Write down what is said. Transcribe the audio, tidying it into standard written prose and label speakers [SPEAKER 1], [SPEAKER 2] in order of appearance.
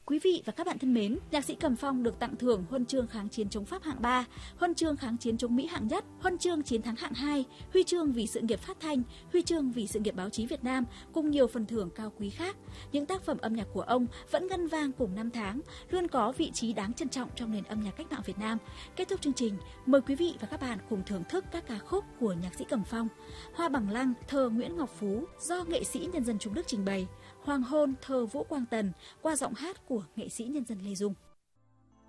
[SPEAKER 1] Quý vị và các bạn thân mến, nhạc sĩ Cẩm Phong được tặng thưởng Huân chương Kháng chiến chống Pháp hạng 3, Huân chương Kháng chiến chống Mỹ hạng nhất, Huân chương Chiến thắng hạng 2, Huy chương vì sự nghiệp phát thanh, Huy chương vì sự nghiệp báo chí Việt Nam cùng nhiều phần thưởng cao quý khác. Những tác phẩm âm nhạc của ông vẫn ngân vang cùng năm tháng, luôn có vị trí đáng trân trọng trong nền âm nhạc cách mạng Việt Nam. Kết thúc chương trình, mời quý vị và các bạn cùng thưởng thức các ca khúc của nhạc sĩ Cẩm Phong. Hoa bằng lăng, thơ Nguyễn Ngọc Phú do nghệ sĩ nhân dân Trung Đức trình bày. Hoàng hôn, thơ Vũ Quang Tần qua giọng hát của nghệ sĩ nhân dân Lê Dung.